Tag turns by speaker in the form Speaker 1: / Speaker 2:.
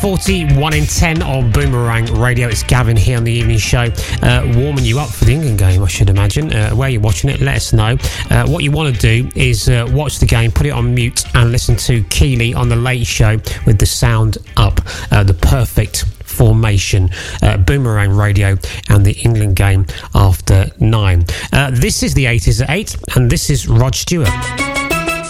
Speaker 1: 8:40, 1 in 10 on Boomerang Radio. It's Gavin here on the evening show, warming you up for the England game, I should imagine. Where you're watching it, let us know. What you want to do is watch the game, put it on mute, and listen to Keely on the Late Show with the sound up. The perfect formation. Boomerang Radio and the England game after 9. This is the 80s at 8, and this is Rod Stewart.